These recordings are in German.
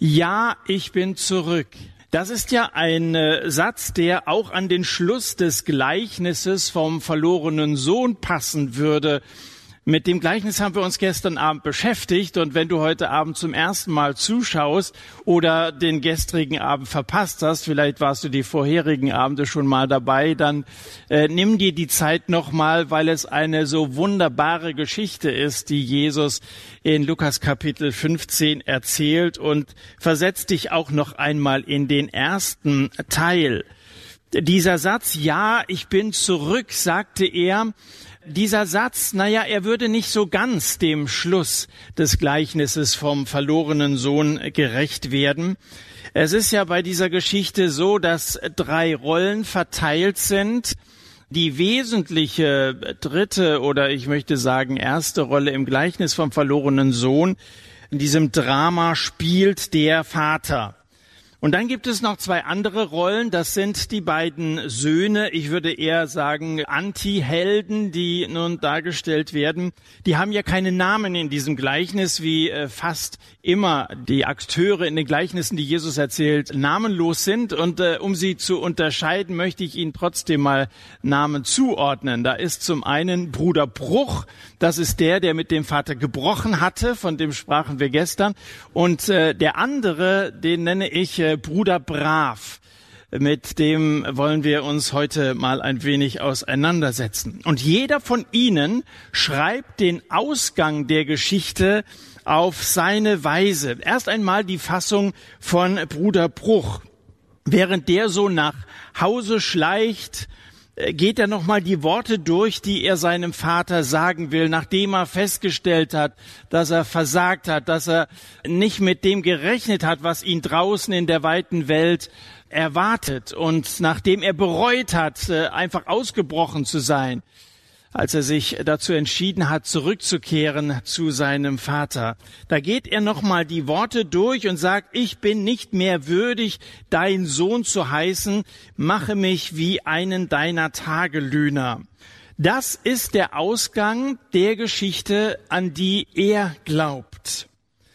Ja, ich bin zurück. Das ist ja ein Satz, der auch an den Schluss des Gleichnisses vom verlorenen Sohn passen würde. Mit dem Gleichnis haben wir uns gestern Abend beschäftigt, und wenn du heute Abend zum ersten Mal zuschaust oder den gestrigen Abend verpasst hast, vielleicht warst du die vorherigen Abende schon mal dabei, dann nimm dir die Zeit nochmal, weil es eine so wunderbare Geschichte ist, die Jesus in Lukas Kapitel 15 erzählt, und versetz dich auch noch einmal in den ersten Teil. Dieser Satz, ja, ich bin zurück, sagte er. Dieser Satz, er würde nicht so ganz dem Schluss des Gleichnisses vom verlorenen Sohn gerecht werden. Es ist ja bei dieser Geschichte so, dass 3 Rollen verteilt sind. Die wesentliche dritte oder ich möchte sagen erste Rolle im Gleichnis vom verlorenen Sohn in diesem Drama spielt der Vater. Und dann gibt es noch 2 andere Rollen, das sind die beiden Söhne, ich würde eher sagen Anti-Helden, die nun dargestellt werden. Die haben ja keine Namen in diesem Gleichnis, wie fast immer die Akteure in den Gleichnissen, die Jesus erzählt, namenlos sind. Und um sie zu unterscheiden, möchte ich ihnen trotzdem mal Namen zuordnen. Da ist zum einen Bruder Bruch, das ist der mit dem Vater gebrochen hatte, von dem sprachen wir gestern. Und der andere, den nenne ich Bruder Brav. Mit dem wollen wir uns heute mal ein wenig auseinandersetzen. Und jeder von ihnen schreibt den Ausgang der Geschichte auf seine Weise. Erst einmal die Fassung von Bruder Bruch. Während der so nach Hause schleicht, geht er nochmal die Worte durch, die er seinem Vater sagen will, nachdem er festgestellt hat, dass er versagt hat, dass er nicht mit dem gerechnet hat, was ihn draußen in der weiten Welt erwartet, und nachdem er bereut hat, einfach ausgebrochen zu sein, als er sich dazu entschieden hat, zurückzukehren zu seinem Vater. Da geht er nochmal die Worte durch und sagt, ich bin nicht mehr würdig, dein Sohn zu heißen, mache mich wie einen deiner Tagelöhner. Das ist der Ausgang der Geschichte, an die er glaubt.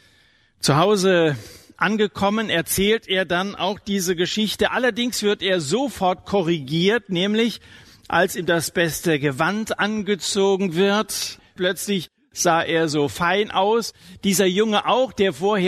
Zu Hause angekommen erzählt er dann auch diese Geschichte. Allerdings wird er sofort korrigiert, nämlich als ihm das beste Gewand angezogen wird. Plötzlich sah er so fein aus. Dieser Junge auch, der vorher